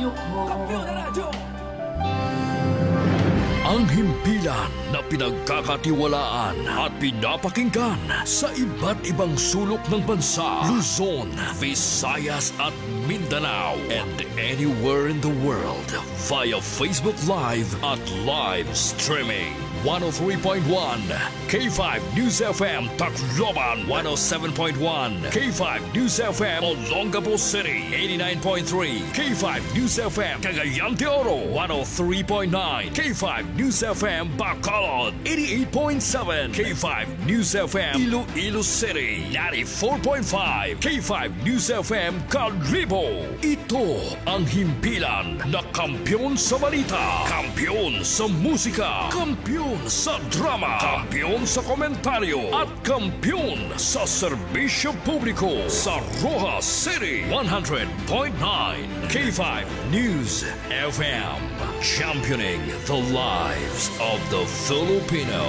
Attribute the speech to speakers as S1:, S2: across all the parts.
S1: Ang himpilan na pinagkakatiwalaan at pinapakinggan sa iba't ibang sulok ng bansa, Luzon, Visayas at Mindanao, and anywhere in the world via Facebook Live at live streaming. 103.1 K5 News FM Tacloban, 107.1 K5 News FM Olongapo City, 89.3 K5 News FM Cagayan de Oro, 103.9 K5 News FM Bacolod, 88.7 K5 News FM Iloilo City, 94.5 K5 News FM Calibo. Ito ang himpilan na kampiyon sa balita, kampiyon sa musika, kampiyon sa drama, kampiyon sa komentaryo at kampiyon sa serbisyo publiko sa Rojas City. 100.9 K5 News FM, championing the lives of the Filipino.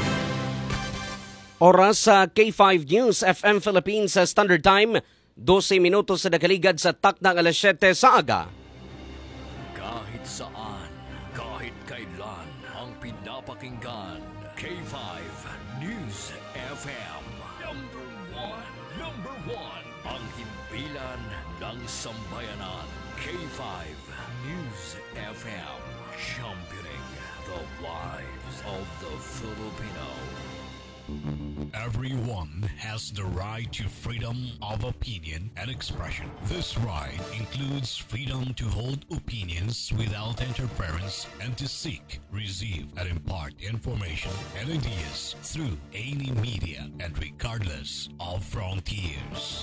S2: Oras sa K5 News FM Philippines sa Standard Time, 12 minutos sa nakaligad sa takdang alas 7 sa aga.
S1: Kahit saan, kahit kailan, ang pinapakinggan, K5 News FM. Number one, ang himpilan ng sambayanan, K5 News FM, championing the lives of the Filipino.
S3: Everyone has the right to freedom of opinion and expression. This right includes freedom to hold opinions without interference and to seek, receive, and impart information and ideas through any media and regardless of frontiers.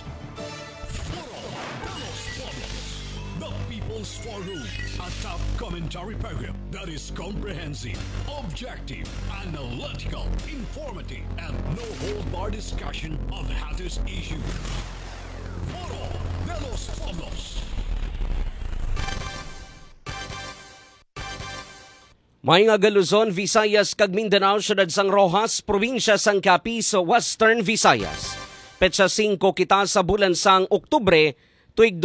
S3: The People's Forum, a top commentary program that is comprehensive, objective, analytical, informative, and no-hold-bar discussion of the hottest issues. Foro de los Pueblos.
S2: May nga Luzon, Visayas, kag Mindanao, syudad sang Rojas, probinsya sang Capiz, Western Visayas. Petsa 5 kita sa bulan sang Oktubre, tuig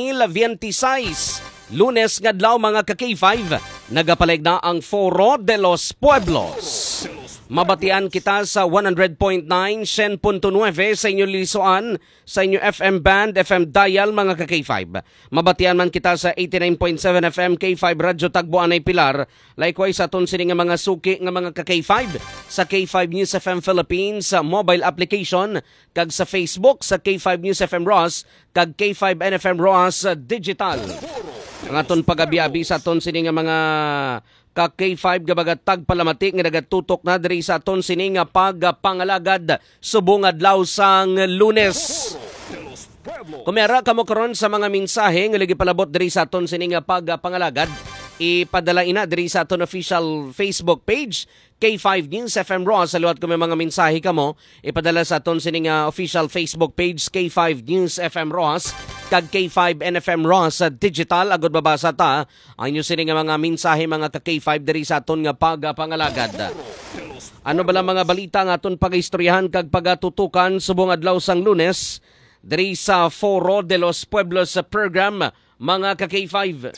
S2: 2026, Lunes ngadlaw mga ka-K5, nagapalig na ang Foro de los Pueblos. Mabatian kita sa 100.9, 100.9 sa inyo Lisuan, sa inyo FM band, FM dial mga ka-K5. Mabatian man kita sa 89.7 FM K5 Radyo Tagbuan ay Pilar. Likewise sa aton sini nga mga suki nga mga ka-K5 sa K5 News FM Philippines sa mobile application, kag sa Facebook sa K5 News FM Ross, kag K5 NFM Ross Digital. Ang aton pagabiabi sa aton sini nga mga ka-K5 gabaga tagpalamati nga nagatutok na diri sa aton sini nga pagpangalagad subong adlaw sang Lunes. Kumera kamo karon sa mga mensahe nga lagi palabot diri sa aton sini nga pagpangalagad, ipadala ina diri sa aton official Facebook page K5 News FM Raw. Sa luwat ko may mga mensahe kamo, ipadala sa aton sining official Facebook page K5 News FM Raw kag K5 NFM Raw sa digital. Agod babasa ta ang inyo sining mga mensahe mga ka K5 diri sa aton nga pagpangalagad. Ano bala mga balita nga aton pagaistoryahan kag pagatutukan subong adlaw sang Lunes diri sa Foro de los Pueblos program mga ka K5.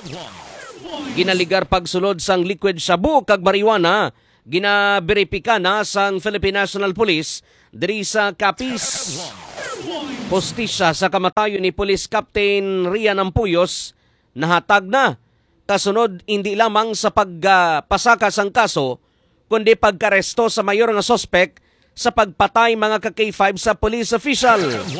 S2: Ginaligar pagsulod sang liquid shabu kag marijuana, ginaberipika na sang Philippine National Police diri sa Capiz. Postisya sa kamatayon ni Police Captain Rian Ampuyos nahatag na kasunod hindi lamang sa pagpasaka sang kaso kundi pagkaresto sa mayor nga sospek sa pagpatay mga ka-K5 sa police official.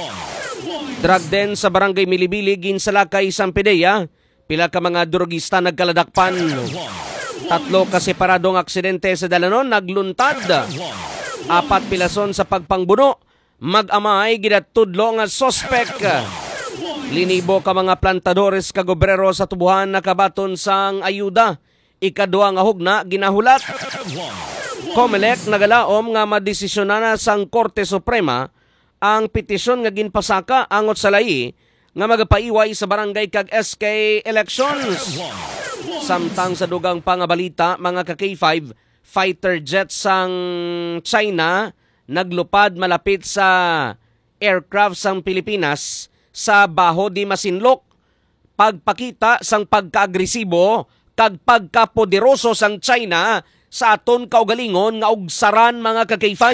S2: Drug den sa barangay Milibili ginsalakay San Pedea, pila ka mga drogista nagkaladakpan. 3 ka separadong aksidente sa dalanon nagluntad. 4 pilason sa pagpangbuno, mag-amay gidatudlo nga sospek. Linibo ka mga plantadores kag obrero sa tubuhan nakabaton sang ayuda. Ikaduha nga hugna ginahulat. Comelec nagalaom nga madesisyonan sang Korte Suprema ang petisyon nga ginpasaka angot sa lahi nga magapaiway sa barangay kag SK elections. Samtang sa dugang pangabalita mga ka-K5, fighter jet sang China naglupad malapit sa aircraft sang Pilipinas sa Baho di Masinloc. pagpakita sang pagkaagresibo kag pagkapoderoso sang China sa aton kaugalingon nga ugsaran mga ka-K5.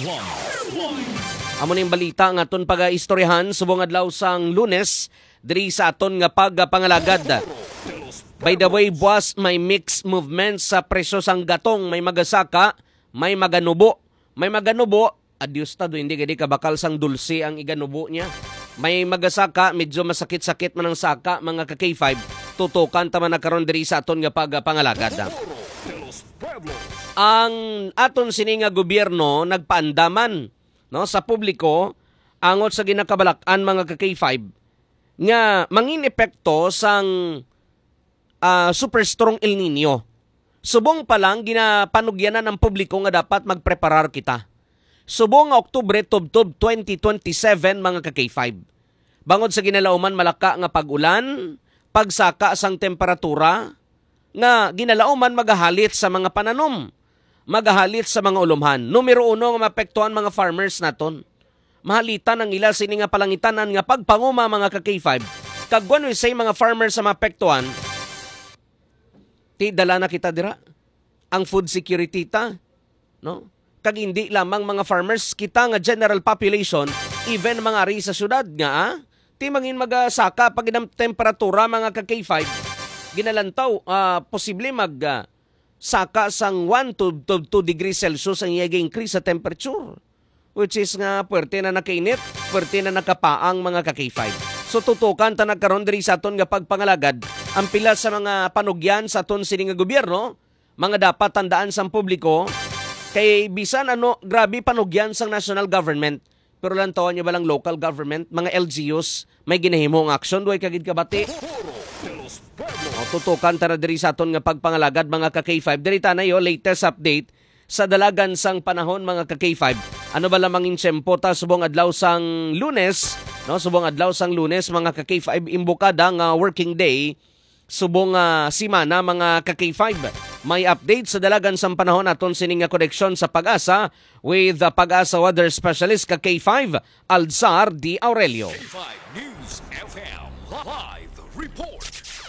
S2: Amo ning balita nga aton pagaistoryahan subong adlaw sang Lunes diri sa aton nga pagpangalagad. By the way, boss, may mixed movement sa presyo sang gatong, may magasaka, may maganubo. May maganubo, adios ta do hindi gadi kabakal sang dulce ang iganubo niya. May magasaka, medyo masakit-sakit man ang saka mga ka-K5. Tutukan ta man nagkaron diri sa aton nga pagpangalagad. Ang aton sini nga gobyerno nagpaandaman no sa publiko angot sa ginakabalak-an mga ka-K5 nga mangin epekto sang super strong El Nino. Subong pa lang ginapanugyanan ng publiko nga dapat magpreparar kita. Subong nga Oktubre tubtob 2027 mga ka-K5. Bangod sa ginalauman malaka nga pag-ulan, pagsaka sang temperatura, nga ginalauman magahalit sa mga pananom, magahalit sa mga ulumhan. Numero 1 nga mapektuhan mga farmers naton. Mahalitan ang ila sini nga palangitanan nga pagpanguma mga ka-K5. Kagwan say mga farmers sa mapektuhan, ti dala na kita dira ang food security ta, no? Kag hindi lamang mga farmers, kita nga general population, even mga ari sa syudad nga, ti mangin magasaka pag inam temperatura mga ka-K5, ginalantaw, posible saka sang 1 to 2 degrees Celsius ang iyag increase sa temperature. Which is nga puwerte na nakainit, puwerte na nakapaang mga ka-K5. So tutukan ta nagkaroon diri sa aton nga pagpangalagad, ang pila sa mga panugyan sa aton sini nga gobyerno, mga dapat tandaan sa publiko, kay bisan grabe panugyan sang national government, pero lang tawon niyo ba lang local government, mga LGUs, may ginahimong aksyon, duay kagid kabati. Tutukan ta na diri sa aton nga pagpangalagad mga ka-K5. Diri ta na yo latest update sa dalagan sang panahon mga ka-K5. Ano ba lamang insyempo ta subong adlaw sang Lunes, no? Subong adlaw sang Lunes mga ka-K5 imbokada nga working day subong simana mga ka-K5. May update sa dalagan sang panahon aton sining nga koneksyon sa Pag-asa with the Pag-asa weather specialist ka-K5 Alzar D. Aurelio.
S1: K5 News FM live report.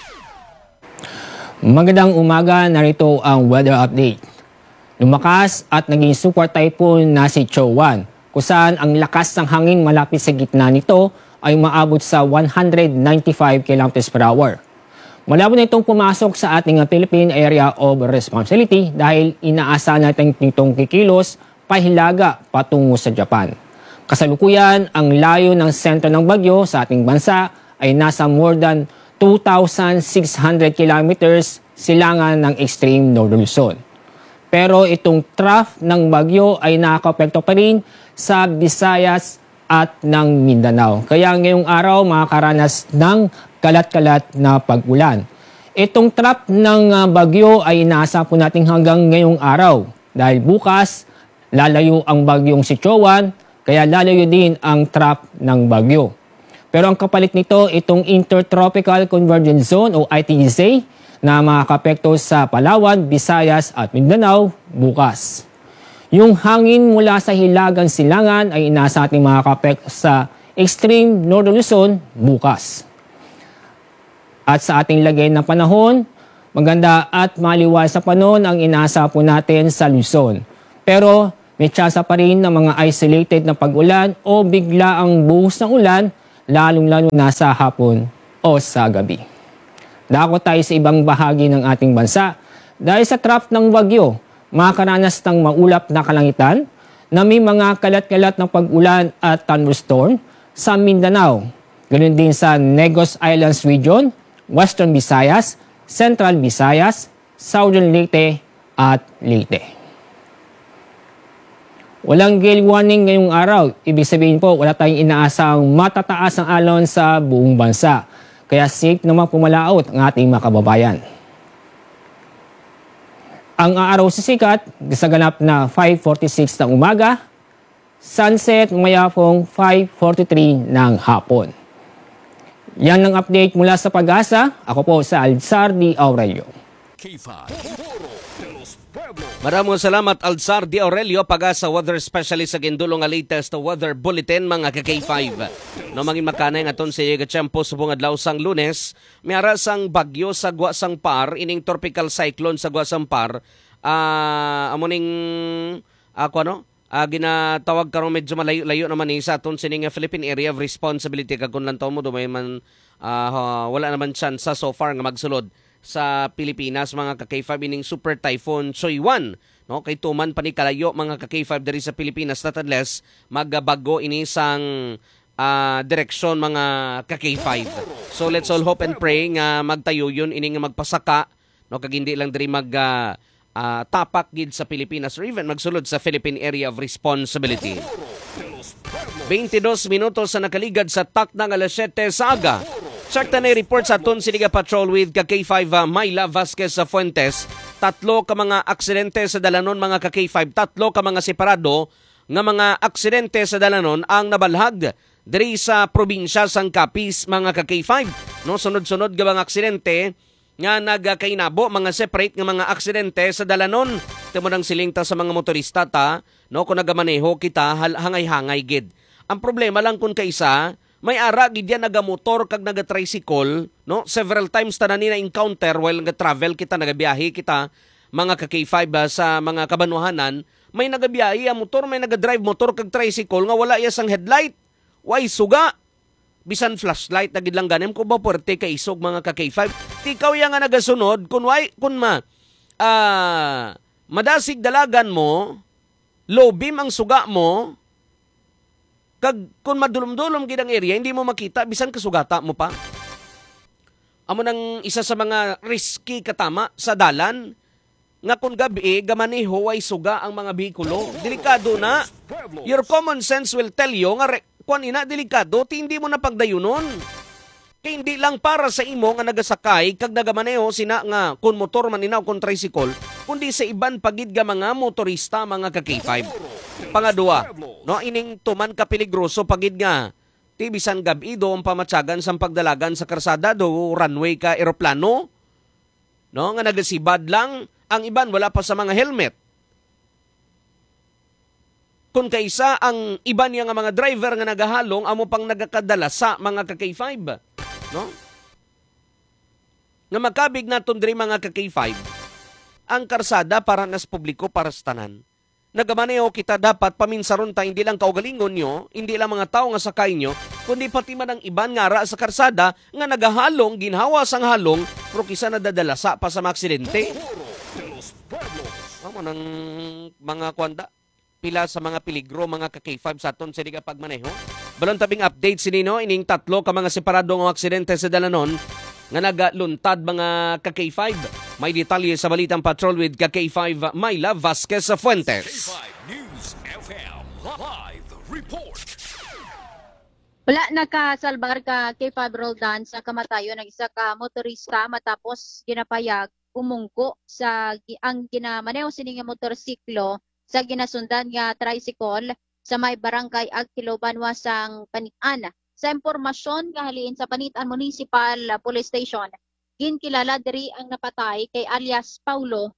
S4: Magandang umaga, narito ang weather update. Lumakas at naging super typhoon na si Chowan, kung saan ang lakas ng hangin malapit sa gitna nito ay maabot sa 195 km per hour. Malabo na itong pumasok sa ating Philippine Area of Responsibility dahil inaasahan natin itong kikilos pahilaga patungo sa Japan. Kasalukuyan, ang layo ng sentro ng bagyo sa ating bansa ay nasa more than 2,600 kilometers silangan ng extreme northern Luzon. Pero itong trough ng bagyo ay nakakapekto pa rin sa Visayas at ng Mindanao. Kaya ngayong araw makakaranas ng kalat-kalat na pag-ulan. Itong trough ng bagyo ay inaasa po natin hanggang ngayong araw. Dahil bukas, lalayo ang bagyong si Chowan, kaya lalayo din ang trough ng bagyo. Pero ang kapalit nito, itong Intertropical Convergence Zone o ITZ na makakapekto sa Palawan, Visayas at Mindanao bukas. Yung hangin mula sa hilagang silangan ay inasa ating makakapekto sa extreme northern Luzon bukas. At sa ating lagay ng panahon, maganda at maliwas sa panahon ang inasa po natin sa Luzon. Pero may tsansa pa rin ng mga isolated na pag-ulan o bigla ang buhos ng ulan, lalong-lalo na sa hapon o sa gabi. Dako tayo sa ibang bahagi ng ating bansa. Dahil sa trough ng bagyo, makakaranas ng maulap na kalangitan na may mga kalat-kalat ng pag-ulan at thunderstorm sa Mindanao. Ganun din sa Negros Islands Region, Western Visayas, Central Visayas, Southern Leyte at Leyte. Walang gale warning ngayong araw. Ibig sabihin po, wala tayong inaasang matataas ang alon sa buong bansa. Kaya safe naman pumalaot ang ating mga kababayan. Ang araw sisikat, sa ganap na 5:46 ng umaga, sunset mayapong 5:43 ng hapon. Yan ang update mula sa Pag-asa. Ako po sa Alzar D. Aurelio.
S1: K5 de los Pueblos.
S2: Maraming salamat Alzar Di Aurelio Pag-asa weather specialist sa gindulong nga latest weather bulletin mga ka-K5. No mangin makanay nga ton sa iya gatiyempo sa bungadlaw sang Lunes, miara sang bagyo sa Gwa Sangpar, ining tropical cyclone sa Gwa Sangpar. Amuning ginatawag karon medyo malayo-layo naman ni sa aton sining Philippine Area of Responsibility kag kun lantaw mo dumay man wala naman chance so far nga magsulod sa Pilipinas mga ka-K5 ining Super Typhoon Choy-1 no kay tuman pa ni kalayo mga ka-K5 diri sa Pilipinas nonetheless magbago ini sang direksyon mga ka-K5. So let's all hope and pray nga magtayo yun ini nga magpasaka no kag hindi lang diri tapak gid sa Pilipinas or even magsulod sa Philippine Area of Responsibility. 22 minutos sa nakaligad sa takdang alas 7 sa aga. Check na report sa aton Siliga Patrol with ka-K5 Myla Vasquez sa Fuentes. 3 ka mga aksidente sa dalanon mga ka-K5. 3 ka mga separado nga mga aksidente sa dalanon ang nabalhag diri sa probinsya sang Capiz mga ka-K5. No sunod-sunod nga mga aksidente nga nagkainabo mga separate nga mga aksidente sa dalanon. Temo nang silingta sa mga motorista ta no kung nagamaneho kita hangay-hangay gid. Ang problema lang kung kaisa may ara gid yan nagamotor kag nagatricycle no several times ta na encounter while nagatravel kita nagabiyahe kita mga ka-K5 sa mga kabanuhanan may nagabiyahe ang motor may nagadrive motor kag tricycle nga wala iya sang headlight way suga bisan flashlight na gid lang ganem ko ba puwerte kay isog mga ka-K5 tikaw ya nga nagasunod kun madasig dalagan mo low beam ang suga mo kag kung madulom-dulom gid ang area hindi mo makita bisan kasugata mo pa. Amo nang isa sa mga risky katama sa dalan nga kun gabi gamaneho ay suga ang mga behikulo. Delikado na. Your common sense will tell you nga kun ina delikado hindi mo na pagdayunon. Kay hindi lang para sa imo nga nagasakay kag nagamaneho sina nga kun motor man ina o kun tricycle kundi sa iban pagid ga mga motorista mga ka-K5. Pangadua, no ining tuman ka peligroso pagid nga ti bisan gabi do ang pamatsagan sa pagdalagan sa karsada do runway ka eroplano no nga nagasibad lang ang iban wala pa sa mga helmet. Kung kaisa ang iban nga mga driver nga nagahalong amo pang nagakadala sa mga ka-K5 no nga makabig naton diri mga ka-K5 ang karsada para nas publiko para sa tanan. Nagamaneho kita dapat paminsaron ta hindi lang kaugalingon nyo, hindi lang mga tao nga sakay nyo, kundi pati man ang iban nga ra sa karsada nga nagahalong, ginhawa sang halong, pero kisa nadadalasa pa sa mga aksidente. Amo ng mga kwanda, pila sa mga peligro, mga ka-K5 sa aton sa liga pagmaneho. Balon tabing update sinino, ining 3 ka mga separadong aksidente sa dalanon, nga nagaluntad mga ka-K5. May detalye sa Balitang Patrol with ka-K5 Myla Vasquez sa Fuentes.
S1: K5 News FM Live Report.
S5: Wala nakasalbar ka K5 Roldan sa kamatayon ng isa ka motorista matapos ginapayag umungko sa ang ginamaneho sining motorsiklo sa ginasundan nga tricycle sa may barangay Agtilo Banwasang Panitan. Sa impormasyon nga haliin sa Panitan Municipal Police Station, ginkilala diri ang napatay kay alias Paulo,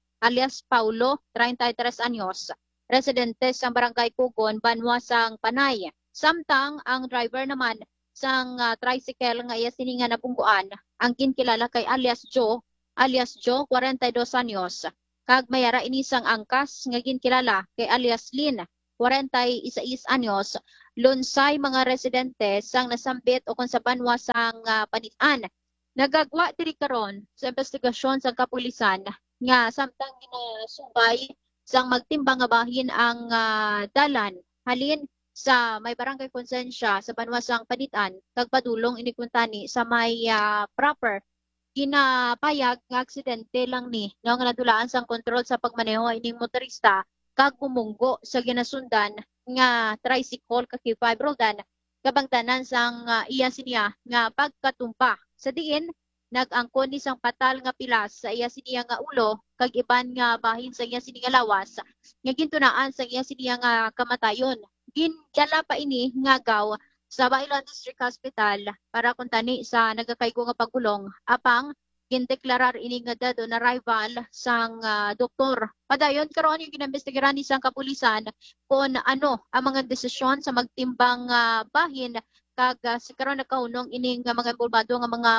S5: 33 anyos, residente sa barangay Kugon, Banwasang Panay. Samtang ang driver naman sang tricycle nga iya sininga napungguan, ang ginkilala kay alias Joe, 42 anyos. Kag mayara inisang angkas nga ginkilala kay alias Lynn, 46 anyos, lunsay mga residente sang nasambit o kung sa Banwasang Panitan. Nagagwa diri karon sa investigasyon sa kapulisan nga samtang ginasubay sang magtimbang nga bahin ang dalan halin sa may barangay Konsensya sa Banwasang Panitan kag padulong inikuntani sa may proper ginapayag nga aksidente lang ni nga nadulaan sang kontrol sa pagmaneho ining motorista kag bumunggo sa ginasundan nga tricycle kag K5 Roldan kabangtanan sang iya siniya nga pagkatumpa. Sa diin, nag-angkon ni sang patal nga pilas sa iya siniya nga ulo kag iban nga bahin sa iya siniya lawas nga gintunaan sa iya siniya nga kamatayon. Gindala pa ini nga gaw sa Bailan District Hospital para kuntani sa nagakaygo nga pagulong apang gindeklarar ini nga dado na rival sang doktor. Padayon karon yung ginambestigaran ni sang kapulisan kung ano ang mga desisyon sa magtimbang bahin kag sa karon nakaunong ining mga involvado nga mga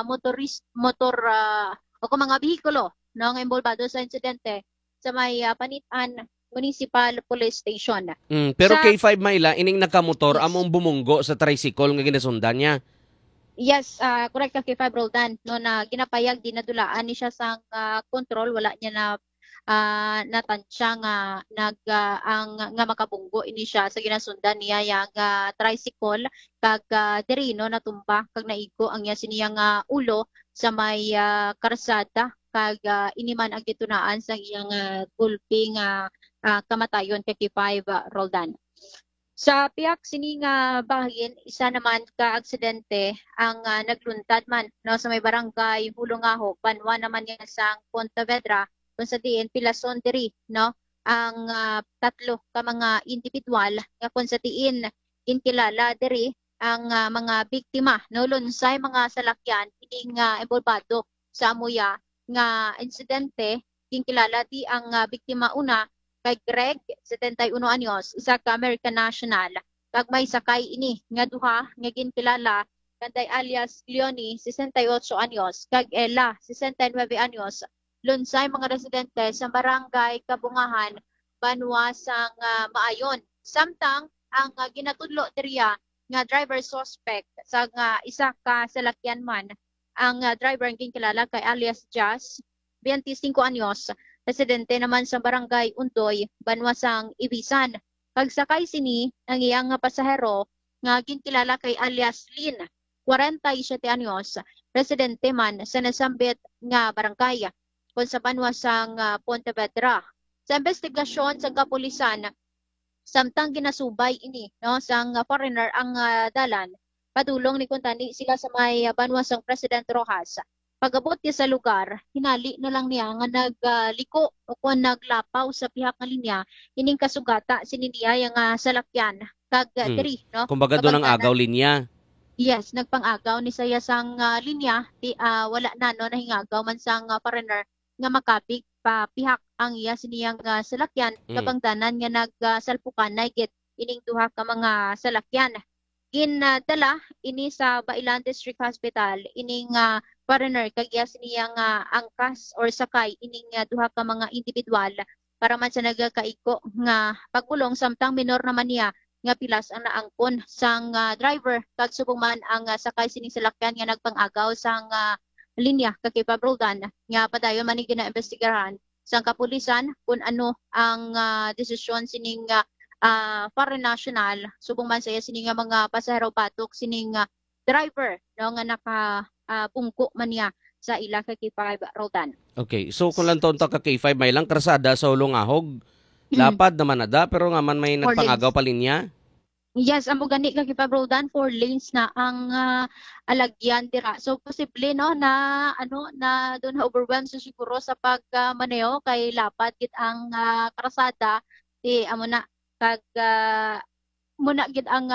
S5: o kung mga behikulo no nga involvado sa insidente sa may Panitan Municipal Police Station.
S2: Pero
S5: Sa-
S2: K5 Maila, ining nakamotor,
S5: Yes.
S2: among bumunggo sa tricycle nga ginasundan niya.
S5: Yes, correct ka kay Fab Roldan no na ginapayag dinadulaan ni siya sang control wala niya na natansya nga nga makabunggo ini siya sa ginasundan niya yang tricycle kag diri no natumba kag naigo ang iya siniyang ulo sa may karsada kag iniman ang gitunaan sa iyang gulping kamatayon kay 5 Roldan. Sa piyak sining bahin, isa naman ka aksidente ang nagluntad man no sa may barangay Hulungaho, Banwa naman yan sa Pontevedra, kung sa diin Pilason diri no ang tatlo ka mga individual nga kung sa diin inkilala diri ang mga biktima no lunsay mga salakyan ining involvado sa amuya nga insidente inkilala di ang biktima una kay Greg, 71 anyos, isa ka American national. Kag may sakay ini nga duha nga ginkilala kanday alias Leonie, 68 anyos, kag Ella, 69 anyos. Lunsay mga residente sa barangay Kabungahan, Banwa sang Maayon. Samtang ang ginatudlo diriya nga driver suspect sa isa ka salakyan man, ang driver ang ginkilala kay alias Jazz, 25 anyos. Residente naman sa barangay Undoy, Banwasang Ibisan. Pagsakay sini ang iyang pasahero nga ginkilala kay alias Lin, 47 anyos, residente man sa nasambit nga barangay kung sa Banwasang Pontevedra. Sa investigasyon sa kapulisan, samtang ginasubay ini no sang foreigner ang dalan, padulong ni kuntani sila sa may Banwasang President Rojas. Pagabot niya sa lugar, hinali na lang niya nga nagliko o kung naglapaw sa pihak nga linya, ining kasugata sininiya yung salakyan kag diri no.
S2: Kumbaga doon ang agaw linya.
S5: Yes, nagpang-agaw ni saya sang linya, wala na no nahingagaw man sang foreigner nga makapig pa pihak ang iya siniyang salakyan kabangdanan nga nagsalpukan na git ining duha ka mga salakyan. Ginadala ini sa Bailan District Hospital ining foreigner kag iya siniyang angkas or sakay ining duha ka mga individual para man sa nagakaiko nga pagpulong samtang minor naman niya nga pilas ang naangkon sang driver kag subong man ang sakay sining salakyan nga nagpang-agaw sang linya kag kay Fab Roldan nga padayon man ni ginaimbestigahan sang kapulisan kung ano ang desisyon sining foreign national subong man saya sining mga pasahero patok sining driver no nga nakabungko man niya sa ila kay K5 Roldan.
S2: Okay, so kung lang taon ta ka K5 may lang krasada sa Hulungahog, lapad naman nada pero nga man may nagpangagaw pa linya.
S5: Yes, amo gani kay K5 Roldan 4 lanes na ang alagyan dira. So posible no na na doon na overwhelmed so siguro sa pagmaneho kay lapad gid ang krasada amo na kag muna gid ang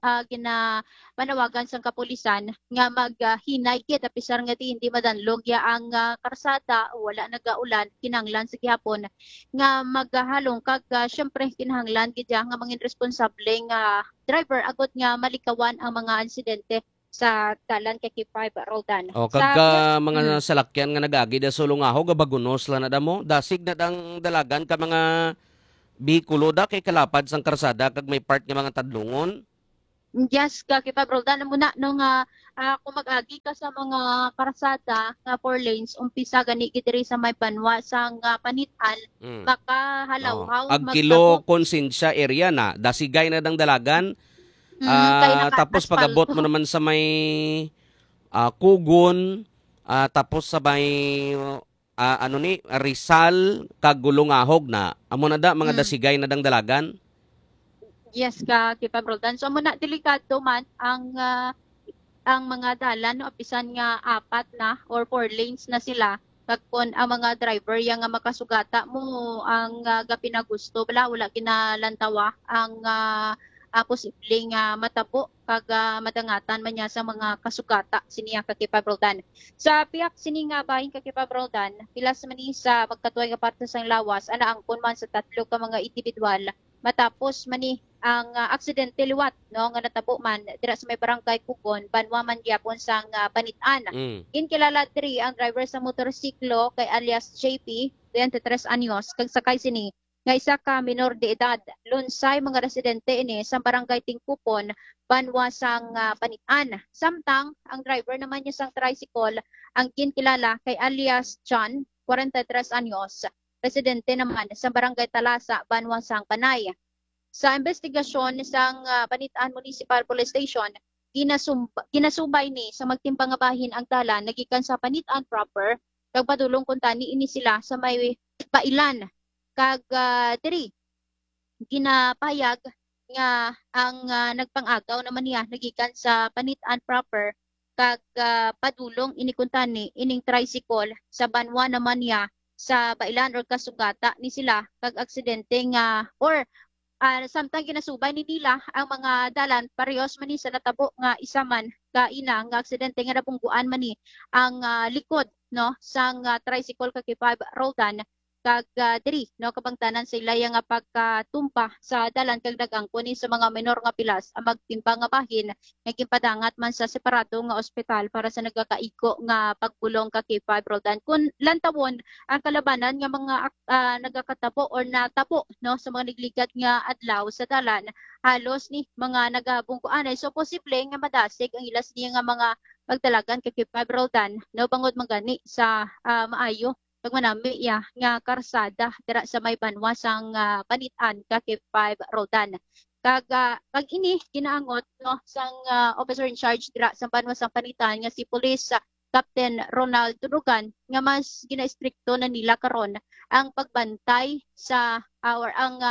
S5: panawagan sang kapulisan nga maghinay gid apisar nga hindi madanlog ya ang karsada wala nagaulan kinahanglan sa gihapon nga maghalong kag syempre kinahanglan gid nga mga responsable nga driver agot nga malikawan ang mga insidente sa dalan kay K5 Roldan.
S2: O kag mga salakyan nga nagagi da sa Hulungahog gabagunos la na damo dasig na dang dalagan ka mga bikulo da kay kalapad sang karsada kag may part nga mga tadlungon.
S5: Yes, kay Fab Roldan muna nung kung mag-agi ka sa mga karsada nga 4 lanes umpisa gani diri sa may Banwa sang Panitan makahalawhaw
S2: ag kilo konsensya area na dasigay na dang dalagan tapos pagabot mo naman sa may Kugon tapos sa may Rizal kag Hulungahog na amo na da mga dasigay na dang dalagan.
S5: Yes ka kay Fab Roldan. So muna delikado man ang mga dalan no apisan nga 4 na or 4 lanes na sila kag kun ang mga driver yang makasugata mo ang gapinagusto wala kinalantawa ang posibleng matabo pag madangatan man niya sa mga kasugata siniya kakipabroldan. Sa piyak sini nga bahin kakipabroldan, pilas man ni sa magkatuway nga parte sa lawas, anaangkon man sa tatlo ka mga individual matapos mani ang aksidente liwat no nga natabo man dira sa may barangay Kugon banwa man gyapon sang Banitan. Kinkilala diri ang driver sa motorsiklo kay alias JP 23 anyos kag sakay sini nga isa ka minor de edad. Lunsay mga residente ini sa barangay Tingkupon banwa sang Banitan. Samtang ang driver naman niya sang tricycle ang kinkilala kay alias John 43 anyos. Residente naman sa barangay Talasa banwa sang Panay. Sa investigasyon sang Banitaan Municipal Police Station, ginasubay ni sa magtimbang nga bahin ang dalan nagikan sa Banitaan proper kag padulong kun tani ini sila sa may bailan kag diri ginapayag nga ang nagpangagaw naman niya nagikan sa Banitaan proper kag padulong ini kun tani ining tricycle sa banwa naman niya sa bailan or kasugata ni sila kag aksidente nga or samtang ginasubay ni nila ang mga dalan parehas man ni sa natabo nga isa man ka ina nga aksidente nga napungguan man ni ang likod no sang tricycle kakipab roldan kag diri no kabangtanan sa ilaya nga pagkatumpa sa dalan kag dagangkon ni sa mga minor nga pilas ang magtimbang nga bahin nga gipadangat man sa separado nga ospital para sa nagakaiko nga pagpulong kakipab roldan kun lantawon ang kalabanan nga mga nagakatabo or natabo no sa mga nagligat nga adlaw sa dalan halos ni mga nagabungkuanay so posible nga madasig ang ilas niya nga mga pagdalagan kakipab roldan no bangod magani sa maayo pag manami nga karsada dira sa may banwa sang Banitan kakipab roldan kag ini ginaangot no sang officer in charge dira sa banwa sang Banitan nga si Police Captain Ronald Turugan nga mas gina-istrikto na nila karon ang pagbantay sa ang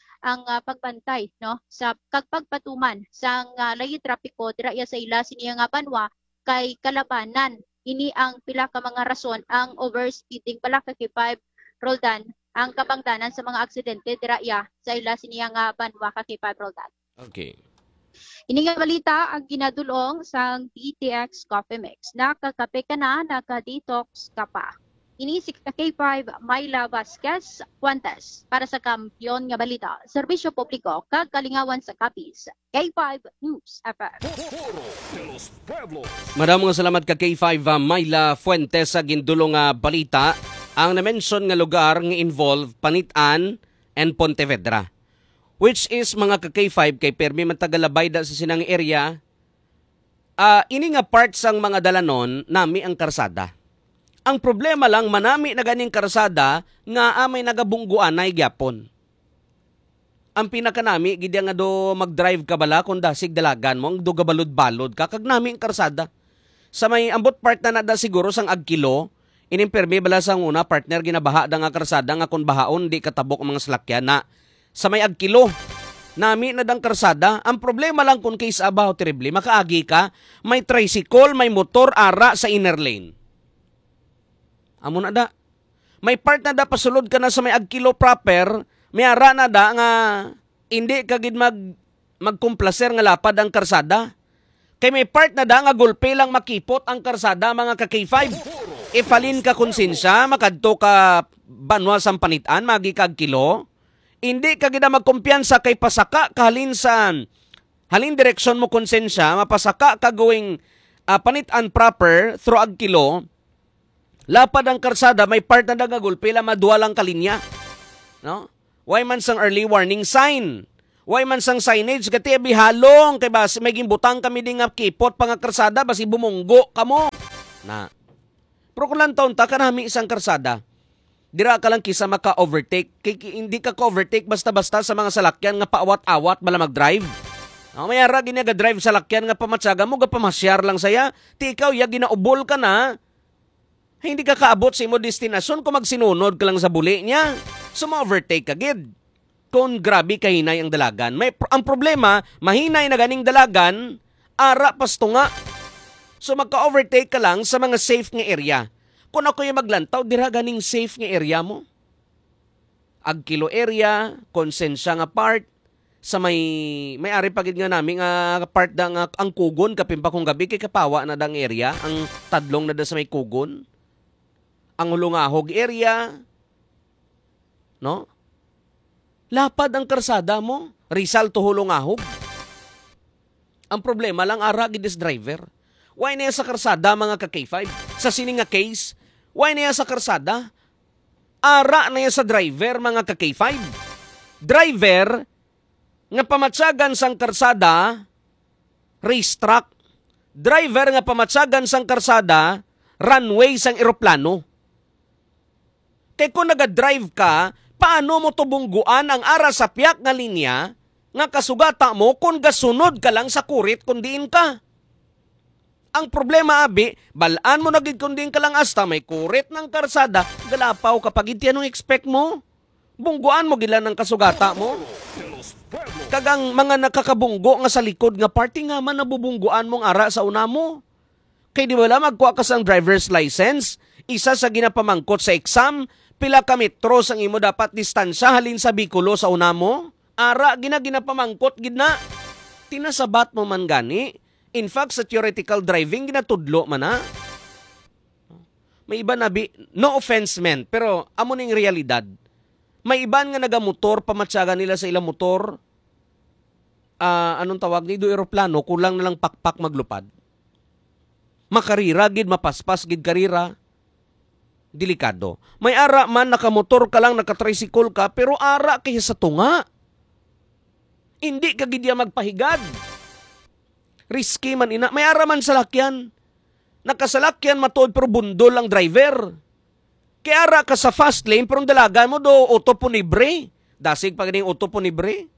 S5: pagbantay no sa pagpatuman sang layi trapiko dira sa ila siniya nga banwa kay kalabanan. Ini ang pila ka mga rason ang overspeeding pala kakipab roldan ang kabangtanan sa mga aksidente dira sa ila siniya nga banwa kakipab roldan.
S2: Okay.
S5: Ini nga balita ang ginadulong sang DTX Coffee Mix. Nakakape ka na, naka-detox ka pa. Ini si K5 Myla Vasquez Fuentes para sa Kampiyon nga balita. Serbisyo publiko kag kalingawan sa kapis. K5 News FM.
S2: Maraming salamat ka K5 Myla Fuentes sa gindulong nga balita. Ang na-mention nga lugar nga involve Banitan and Pontevedra. Which is mga ka K5 kay permi man tagalabay da sa sinang area. Ini nga part sang mga dalanon nami ang karsada. Ang problema lang manami na ganing karsada nga amay nagabungguan na gyapon. Ang pinakanami gid nga do mag-drive ka bala kun dasig dalagan mo ang do gabalod-balod ka kag nami ang karsada. Sa may ambot part na nada siguro sang agkilo, inimpermi bala sang una partner ginabaha da nga karsada nga kun bahaon di katabok ang mga salakyan na sa may agkilo. Nami na dang karsada, ang problema lang kung case abaho terribly, makaagi ka, may tricycle, may motor, ara sa inner lane. Amo na da. May part na da pasulod ka na sa may agkilo proper, may ara na da nga hindi kagid magkumplaser nga lapad ang karsada. Kay may part na da nga gulpe lang makipot ang karsada mga ka K5. Ifalin ka konsensya, makadto ka banwa sang Banitan, magi ka agkilo. Hindi ka gid magkumpiyansa kay pasaka kahalin sa halin direksyon mo konsensya, mapasaka ka going Banitan proper through agkilo. Lapad ang karsada, may part na dagagol, pila maduwalang kalinya. No? Why man sang early warning sign? Why man sang signage? Kati bihalong, kay basi may gimbutang kami din nga kipot pa nga karsada, basi bumunggo kamo. Na. Pero kung lang taon ta, kanami isang karsada, dira ka lang kisa maka-overtake. Hindi ka ka-overtake basta-basta sa mga salakyan nga paawat-awat bala mag-drive. No, may ara ginaga-drive salakyan nga pamatsaga mo, gapamasyar lang saya. Ti ikaw, ginaubol ka na, hindi ka kaabot sa imo destinasyon kung magsinunod ka lang sa buli niya. So, ma-overtake ka gid. Kung grabe kahinay ang dalagan. Ang problema, mahinay na ganing dalagan, ara pasto nga. So, magka-overtake ka lang sa mga safe nga area. Kung ako yung maglantaw, dira ganing safe nga area mo. Agkilo area, konsensya nga part, sa may ari pagid nga namin nga part da nga ang Kugon kapin pa kung gabi kay kapawa na dang area ang tadlong na da sa may Kugon ang Hulungahog area no lapad ang karsada mo Rizal to Hulungahog ang problema lang ara gid is driver why na sa karsada mga ka K5 sa sini nga case why na sa karsada ara na sa driver mga ka K5 driver nga pamatsagan sang karsada, racetrack. Driver nga pamatsagan sang karsada, runway sang eroplano. Kaya kung nagadrive ka, paano mo tubungguan ang ara sa piyak nga linya nga kasugata mo kung gasunod ka lang sa kurit kung diin ka? Ang problema, abi, balaan mo nagid kung diin ka lang asta may kurit ng karsada, galapaw kapag iti anong expect mo? Bungguan mo gila ng kasugata mo? Kagang mga nakakabunggo nga sa likod nga party nga man nabubungguan mong ara sa una mo. Kay di wala magkuha ka sang driver's license, isa sa ginapamangkot sa exam, pila ka metros ang imo dapat distansya halin sa Biculo sa una mo. Ara ginapamangkot gid na. Tinasabat mo man gani. In fact sa theoretical driving ginatudlo man na. May iba na no offense men, pero amo ning realidad. May iban nga nagamotor, pamatsaga nila sa ilang motor, anong tawag ni do eroplano, kulang na lang pakpak maglupad. Makarira, gid mapaspas, gid karira. Delikado. May ara man, nakamotor ka lang, nakatricycle ka, pero ara kaya sa tunga. Hindi ka gid magpahigad. Risky man ina. May ara man sa lakyan. Nakasalakyan matuod pero bundol ang driver. Kaya ara ka sa fast lane, pero ang dalagan mo do auto punibre. Dasig pa ganing auto punibre.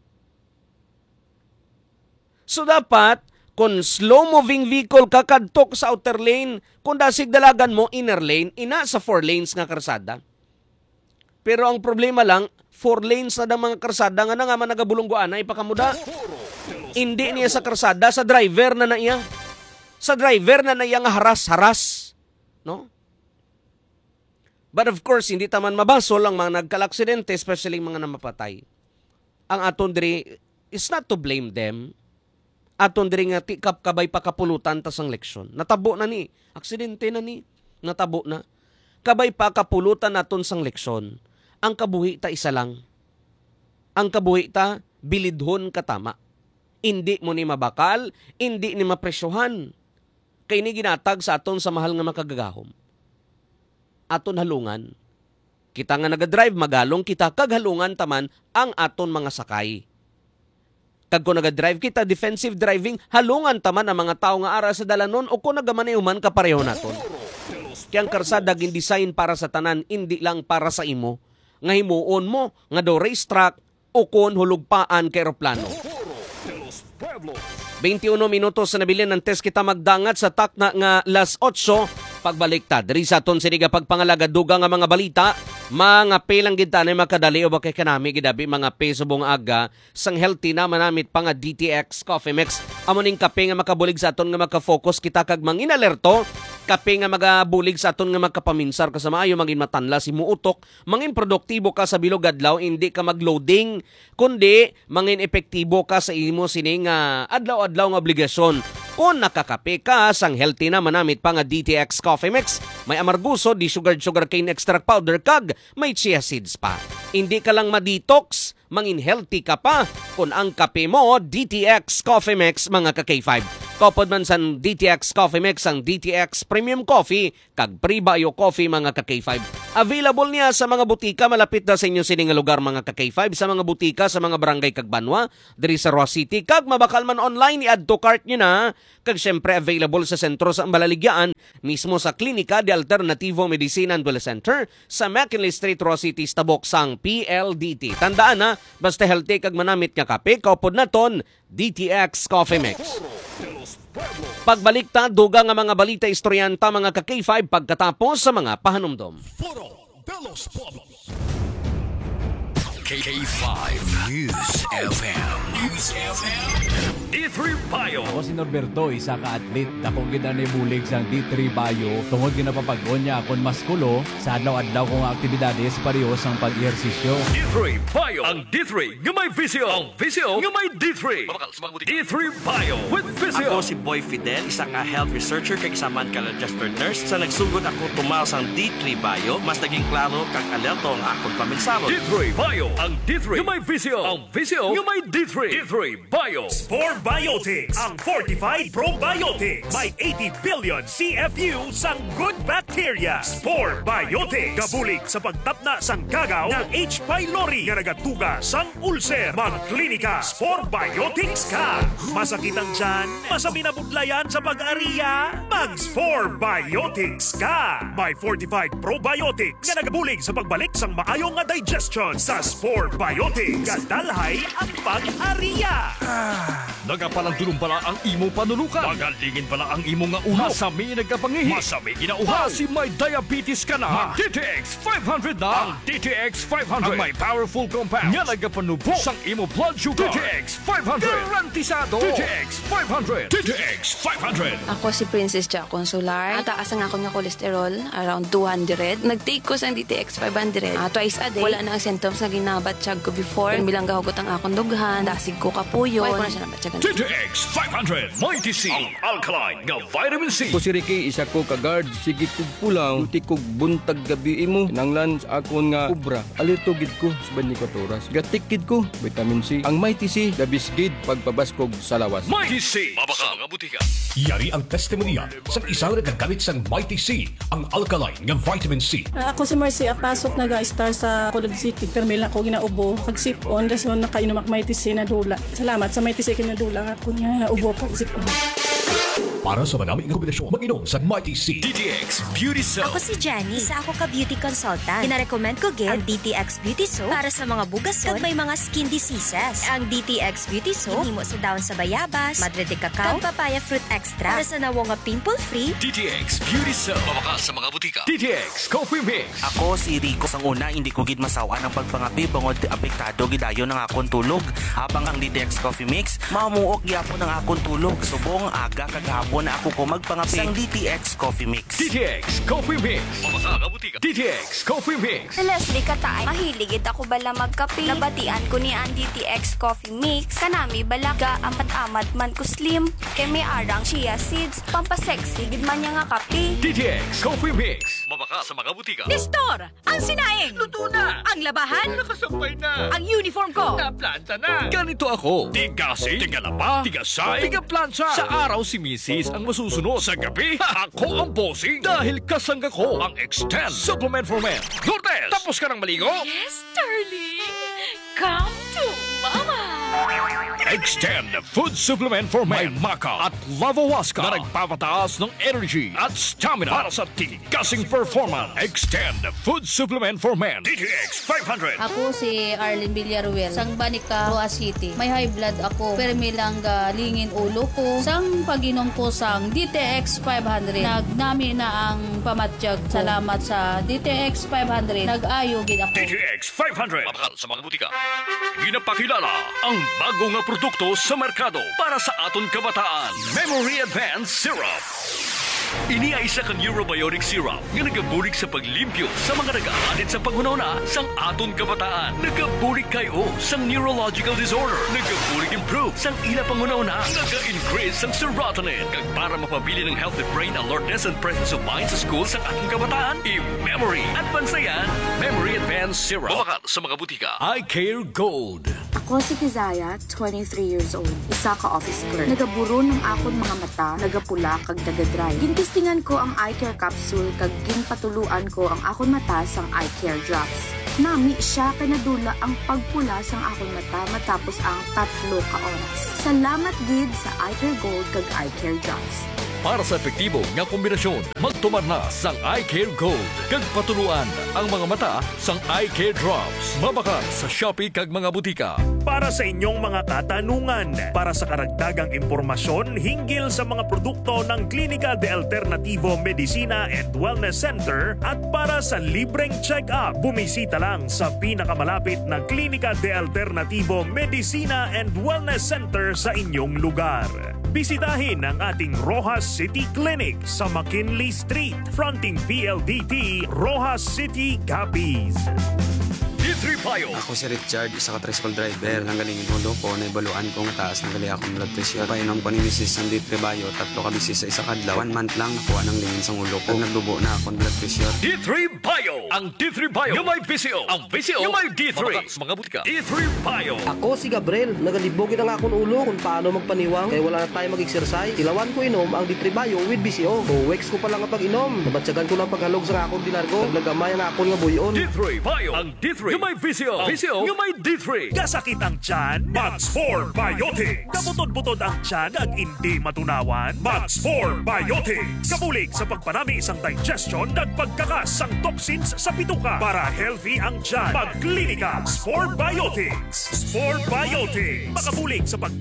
S2: So dapat, kung slow-moving vehicle ka kadtok sa outer lane, kung dasig dalagan mo inner lane, ina sa 4 lanes nga karsada. Pero ang problema lang, 4 lanes na mga karsada nga man nagabulungguan na ipakamuda. Hindi niya sa karsada, sa driver na iya. Sa driver na iya nga haras-haras. No? But of course, hindi taman mabasol ang mga nagkalaksidente, especially mga namapatay. Ang aton diri is not to blame them. Aton diri nga tikap kabay pakapulutan tas ang leksyon. Natabo na ni, aksidente na ni, natabo na. Kabay pakapulutan naton sang leksyon. Ang kabuhi ta isa lang. Ang kabuhi ta bilidhon katama. Hindi mo ni mabakal, hindi ni mapresyohan. Kay ni ginatag sa aton sa mahal nga makagagahom. Aton halungan. Kita nga nagadrive, magalong kita kaghalungan taman ang aton mga sakay. Kag kung nagadrive kita, defensive driving, halungan taman ang mga tao nga ara sa dalanon o kung nagamanayuman kapareho naton. Kiyang karsada gin design para sa tanan, hindi lang para sa imo. Nga himuon mo, nga do racetrack o kung hulugpaan kay eroplano. 21 minutos na nabilin ng test kita magdangat sa takna nga las 8 pagbaliktad. Diri sa aton siniga pagpangalaga dugang nga mga balita, mga pelang kita na makadali o bakay kanami gidabi mga subong aga sang healthy na manamit pa nga DTX Coffee Mix. Amoning kape nga makabulig sa aton nga makafocus kita kag mangin alerto. Kape nga magabulig sa aton nga magkapaminsar kasama ayo mangin matanla si muutok, mangin produktibo ka sa bilog adlaw, hindi ka magloading, kundi mangin epektibo ka sa imo sining adlaw-adlaw nga obligasyon. Kung nakakape ka sang healthy na manamit pa nga DTX Coffee Mix, may amarguso, di sugar cane extract powder kag may chia seeds pa. Hindi ka lang ma-detox, mangin healthy ka pa kung ang kape mo DTX Coffee Mix mga ka-K5. Kopod man sa DTX Coffee Mix ang DTX Premium Coffee kag Pre-Bio Coffee mga ka-K5. Available niya sa mga butika malapit na sa inyo sining lugar mga ka-K5, sa mga butika sa mga barangay kag banwa diri sa Roa City kag mabakal man online i-add to cart niyo na kag syempre available sa sentro sa Ambalaligyan mismo sa Klinika de Alternativo Medicina and Wellness Center sa McKinley Street, Roa City, Tabok sang PLDT. Tandaan na basta healthy kag manamit nga kape kaupod naton DTX Coffee Mix. Pagbalik ta, duga nga mga balita istoryanta mga ka-K5 pagkatapos sa mga pahanumdom.
S3: Foro de los Pueblos.
S1: K5 News FM. News FM. D3 Bio.
S6: Ako si Norberto, isa ka atlet. Dakong ginanibulig sang D3 Bayo. Tungod ginapapagod niya akong maskulo sa adlaw-adlaw kong aktibidades pareho sang pag-ehersisyo.
S1: D3 Bio. Ang D3 nga may visyo. Ang visyo nga may D3. D3 Bio with visyo.
S7: Ako si Boy Fidel, isang health researcher kag isa man ka registered nurse. Sa nagsugod ako tumaw sang D3 Bio, mas naging klaro kag alerto ang akong paminsalo.
S1: D3 Bio. Ang D3 nga may visyo. Ang visyo nga may D3. D3 Bio.
S8: Spore Biotics, ang Fortified Probiotics. May 80 billion CFU sang good bacteria. Spore Biotics. Gabulig sa pagtapna sang kagaw ng H. pylori nga nagatuga sang ulcer. Magklinika Spore Biotics ka. Masakit ang tiyan, masabi na budlayan sa pag-ariya, mag-Spore Biotics ka. May Fortified Probiotics nga nagabulig sa pagbalik sang maayong nga digestion. Sa Spore Biotics, kadalhay ang pag-ariya.
S1: Nagapalang tulong pala ang imo panulukan. Magalingin pala ang imo nga uhaw. Masami nagkapangihi. Masami ginauhaw. Si may diabetes ka na. DTX 500 na. Ang DTX 500. Ang may powerful compounds. Nga nagapanubo sang imo blood sugar. DTX 500. Garantisado. DTX 500. DTX 500.
S9: Ako si Princess Jack Consular. Taas ang ako nga cholesterol, around 200. Nag-take ko sa DTX 500. Twice a day. Wala na ang symptoms na ginabatsyag ko before. Bilang gahugot ang akong dughan. Dasig ko kapuyon. Wala ko na siya nabatyagan.
S1: DTX 500. Mighty C. Ang alkaline nga vitamin C.
S10: Ko si Ricky, isa ko ka-guard. Sige kog pulang, tuti kog buntag gabi imo. Nanglan sa akon nga kubra. Alito gid ko sa 24 oras. Gatikid ko, vitamin C. Ang Mighty C, gabis gid pagpabaskog sa lawas.
S1: Mighty C. Mabaka mga butika.
S3: Yari ang testimonya sa isang nagagamit sa Mighty C, ang alkaline nga vitamin C.
S11: Ako si Marcy, pasok nag-star sa Colod City. Pero may lang ako ginaubo. Pag-sip-on, rason nakainom ak Mighty C na dula. Salamat sa Mighty C kinadula ako nga ubo pag-sip-on.
S3: Para sa manaming kombinasyon, mag-inom sa Mighty C.
S1: DTX Beauty Soap.
S12: Ako si Jenny. Isa ako ka beauty consultant. Pinarecommend ko gid ang DTX Beauty Soap para sa mga bugason kag may mga skin diseases. Ang DTX Beauty Soap himo sa dahon sa bayabas, madre de cacao, kag papaya fruit extra para sa nawo nga pimple-free.
S1: DTX Beauty Soap. Mabaka sa mga butika. DTX Coffee Mix.
S7: Ako si Rico. Sang una, hindi ko gid masawa ng pagpangapi bangod apektado gidayon ng akong tulog. Habang ang DTX Coffee Mix, mamuok gyapon ng akong tulog. Subong aga kagahapon na ako ko magpangapi sang DTX Coffee Mix.
S1: DTX Coffee Mix. Mabaka mga butika. DTX Coffee Mix.
S12: Sa Leslie Katay, mahiligid ako bala magkape. Nabatian ko ni ang DTX Coffee Mix. Kanami bala ga amat-amat man ko slim. Kay may arang chia seeds. Pampasexy gid man niya nga kape.
S1: DTX Coffee Mix. Mabaka sa mga butika.
S13: Nestor! Ang sinaing!
S1: Luto na!
S13: Ang labahan!
S1: Nakasabay na!
S13: Ang uniform ko!
S1: Naplanta na! Ganito ako. Tigasing, tigalaba, tigasay, tigaplansa. Sa araw si Mrs. ang masusunod. Sa gabi, ako ang bossing. Dahil kasangga ko ang Extend Supplement for Men. Lourdes, tapos ka ng maligo?
S13: Yes, darling! Come to Mama!
S1: Extend Food Supplement for Men. May Maca at Lavawaska na nagpapataas ng energy at stamina para sa tigasing performance. Extend Food Supplement for Men. DTX 500.
S9: Ako si Arlene Villaruel, sang Banica, Roa City. May high blood ako, pero may lang lingin ulo ko. Sang pag-inom ko sang DTX 500, nagnami na ang pamatsyag. Salamat sa DTX 500, nag-ayo gid ako.
S1: DTX 500. Mabakal sa mga butika. Ginapakilala ang bago nga produkto sa merkado para sa aton kabataan. Memory Advanced Syrup. Ini ay isa ka neurobiotic syrup nga nagabulig sa paglimpyo sa mga nag-aalit sa panghunahuna sang aton kabataan. Nagabulig kayo sang neurological disorder. Nagabulig improve sang ila panghunahuna. Naga-increase sang serotonin. Kag para mapabili ng healthy brain alertness and presence of mind sa school sang ating kabataan, i-memory at bansayan. Memory Advanced Syrup. Mabakal sa mga butika. I Care Gold.
S12: Ako si Kizaya, 23 years old. Isa ka office clerk. Nagaburo ng akon mga mata, nagapula kag nagadry. Gintistingan ko ang eye care capsule kag ginpatuluan ko ang akon mata sang eye care drops. Nami siya kay nadula ang pagpula sang akon mata matapos ang 3 ka oras. Salamat gid sa eye care gold kag eye care drops.
S1: Para sa epektibo nga kombinasyon, magtumar na sang Eye Care Gold. Kag patuluan ang mga mata sang Eye Care Drops. Mabakal sa Shopee kag mga butika.
S8: para sa inyong mga katanungan. Para sa karagdagang impormasyon hinggil sa mga produkto ng Clínica de Alternativo Medicina and Wellness Center at para sa libreng check-up, bumisita lang sa pinakamalapit na Clínica de Alternativo Medicina and Wellness Center sa inyong lugar. Bisitahin ang ating Rojas City Clinic sa McKinley Street, fronting PLDT, Rojas City, Capiz.
S1: D3 Bio.
S14: Ako si Richard, isa ka tricycle driver. Nanggalingin ulo ko, naibaluan ko nga taas ng gali akong blood pressure. Painom ko ni Mrs. ng D3 Bio, 3 ka bisis sa isa kadlaw. 1 month lang nakuha ng lingin sa ulo ko. Nagdubo na akong blood pressure.
S1: D3 Bio. Ang D3 Bio yung may VCO. Ang VCO yung may D3. Mga butika. D3 Bio.
S15: Ako si Gabriel. Nagalibogin ang akong ulo kung paano magpaniwang. Kaya wala na tayo mag-exercise. Ilawan ko inom ang D3 Bio with VCO. 2 weeks ko pa lang ang pag-inom. Nabatsagan ko ng paghalog sa akong dinargo. Naglagamay ang akong nga buyon.
S1: D3 Bio. Ang D3 yung may VCO. VCO yung may D3.
S8: Kasakit ang tiyan? Max 4 Biotics. Kabutod-butod ang tiyan ag hindi matunawan? Max 4 Biotics. Kabulig sa pagpanami isang digestion at pagkakas ang toxins sa bituka para healthy ang tiyan. Mag-Clinica Sport Biotics. Sport Biotics. Makabulig sa